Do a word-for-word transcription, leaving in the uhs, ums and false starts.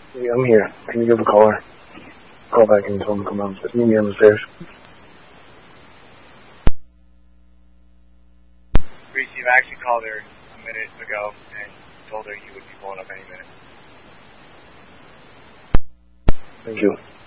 Yeah, I'm here. Can you give a call her? Call back and tell him to come down. Just meet me on the stairs. Reese, you've actually called her a minute ago and told her you would be pulling up any minute. Thank you.